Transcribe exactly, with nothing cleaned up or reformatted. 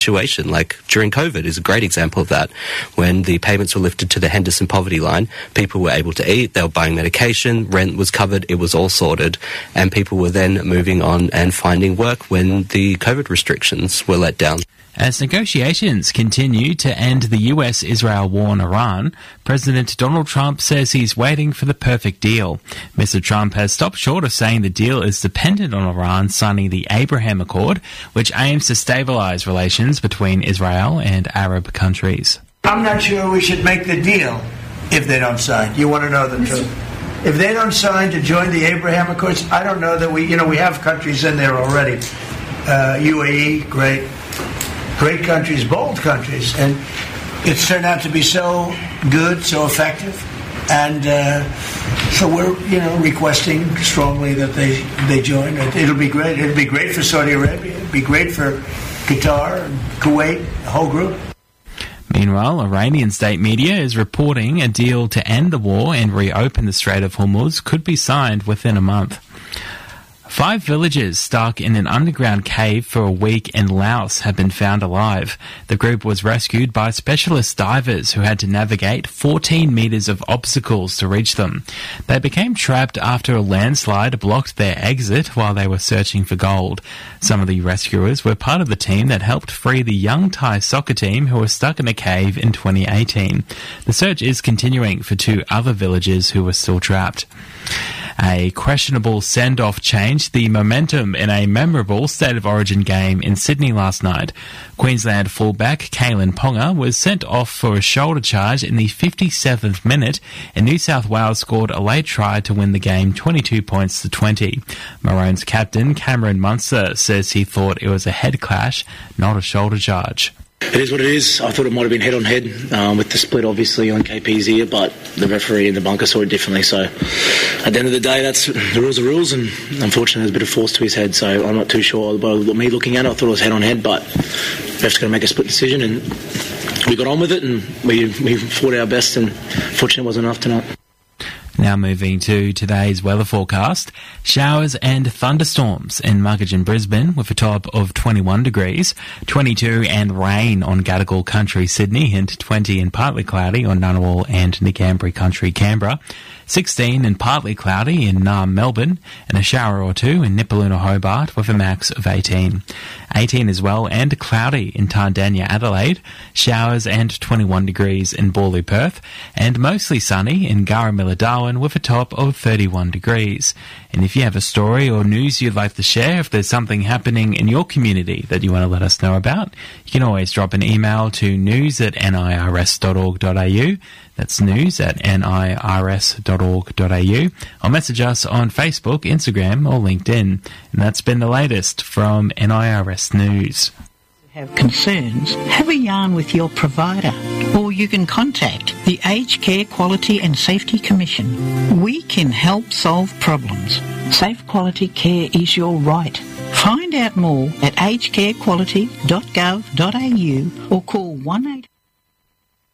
situation, like during COVID is a great example of that. When the payments were lifted to the Henderson poverty line, people were able to eat, they were buying medication, rent was covered, it was all sorted, and people were then moving on and finding work when the COVID restrictions were let down. As negotiations continue to end the U S Israel war on Iran, President Donald Trump says he's waiting for the perfect deal. Mister Trump has stopped short of saying the deal is dependent on Iran signing the Abraham Accord, which aims to stabilize relations between Israel and Arab countries. I'm not sure we should make the deal if they don't sign. You want to know the truth? If they don't sign to join the Abraham Accords, I don't know that we, you know, we have countries in there already. Uh, U A E, great. Great countries, bold countries, and it's turned out to be so good, so effective, and uh, so we're, you know, requesting strongly that they they join. It'll be great. It'll be great for Saudi Arabia. It'll be great for Qatar and Kuwait, the whole group. Meanwhile, Iranian state media is reporting a deal to end the war and reopen the Strait of Hormuz could be signed within a month. Five villagers stuck in an underground cave for a week in Laos have been found alive. The group was rescued by specialist divers who had to navigate fourteen metres of obstacles to reach them. They became trapped after a landslide blocked their exit while they were searching for gold. Some of the rescuers were part of the team that helped free the young Thai soccer team who were stuck in a cave in twenty eighteen. The search is continuing for two other villagers who were still trapped. A questionable send-off changed the momentum in a memorable State of Origin game in Sydney last night. Queensland fullback Kalen Ponga was sent off for a shoulder charge in the fifty-seventh minute, and New South Wales scored a late try to win the game twenty-two points to twenty. Maroons captain Cameron Munster says he thought it was a head clash, not a shoulder charge. It is what it is. I thought it might have been head-on-head um, with the split, obviously, on K P's ear, but the referee in the bunker saw it differently. So at the end of the day, that's the rules are rules, and unfortunately there's a bit of force to his head, so I'm not too sure. But me looking at it, I thought it was head-on-head, but the ref's going to make a split decision, and we got on with it, and we, we fought our best, and fortunately it wasn't enough tonight. Now moving to today's weather forecast. Showers and thunderstorms in Muggeridge and Brisbane with a top of twenty-one degrees, twenty-two and rain on Gadigal Country, Sydney, and twenty and partly cloudy on Ngunnawal and Nicambri Country, Canberra, sixteen and partly cloudy in Naarm, Melbourne, and a shower or two in Nipaluna, Hobart with a max of eighteen. eighteen as well and cloudy in Tardania, Adelaide, showers and twenty-one degrees in Borley, Perth, and mostly sunny in Garramilla, Darwin with a top of thirty-one degrees. And if you have a story or news you'd like to share, if there's something happening in your community that you want to let us know about, you can always drop an email to news at nirs dot org dot a u. That's news at nirs dot org dot a u. Or message us on Facebook, Instagram or LinkedIn. And that's been the latest from N I R S News. Have concerns, have a yarn with your provider, or you can contact the Aged Care Quality and Safety Commission. We can help solve problems. Safe quality care is your right. Find out more at aged care quality dot gov dot a u or call one eight hundred